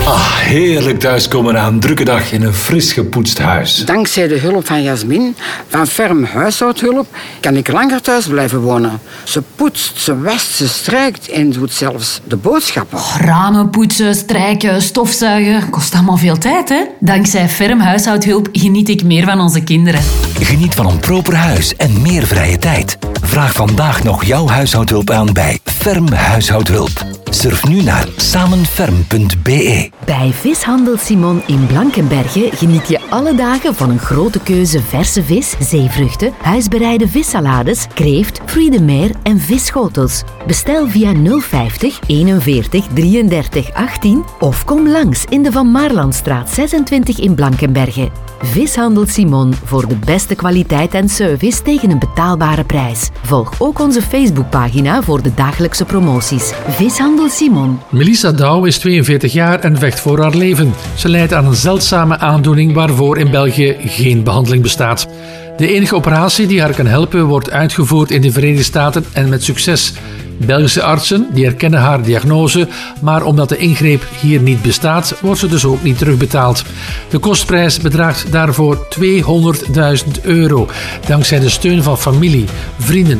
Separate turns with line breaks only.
Heerlijk thuiskomen na een drukke dag in een fris gepoetst huis.
Dankzij de hulp van Jasmin van Ferm Huishoudhulp kan ik langer thuis blijven wonen. Ze poetst, ze wast, ze strijkt en doet zelfs de boodschappen.
Ramen poetsen, strijken, stofzuigen, kost allemaal veel tijd, hè? Dankzij Ferm Huishoudhulp geniet ik meer van onze kinderen.
Geniet van een proper huis en meer vrije tijd. Vraag vandaag nog jouw huishoudhulp aan bij Ferm Huishoudhulp. Surf nu naar samenferm.be.
Bij Vishandel Simon in Blankenberge geniet je alle dagen van een grote keuze verse vis, zeevruchten, huisbereide vissalades, kreeft, fruits de mer en visschotels. Bestel via 050 41 33 18 of kom langs in de Van Maarlandstraat 26 in Blankenberge. Vishandel Simon voor de beste kwaliteit en service tegen een betaalbare prijs. Volg ook onze Facebookpagina voor de dagelijkse promoties. Vishandel Simon.
Melissa Douw is 42 jaar en vecht voor haar leven. Ze lijdt aan een zeldzame aandoening waarvoor in België geen behandeling bestaat. De enige operatie die haar kan helpen wordt uitgevoerd in de Verenigde Staten en met succes. Belgische artsen die erkennen haar diagnose, maar omdat de ingreep hier niet bestaat, wordt ze dus ook niet terugbetaald. De kostprijs bedraagt daarvoor €200.000. Dankzij de steun van familie, vrienden